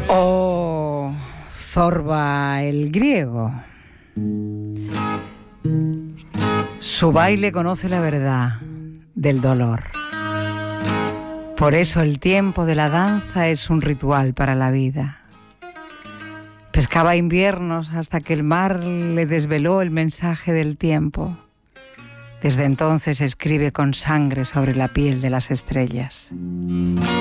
O Zorba el griego. Su baile conoce la verdad del dolor. Por eso el tiempo de la danza es un ritual para la vida. Pescaba inviernos hasta que el mar le desveló el mensaje del tiempo. Desde entonces escribe con sangre sobre la piel de las estrellas.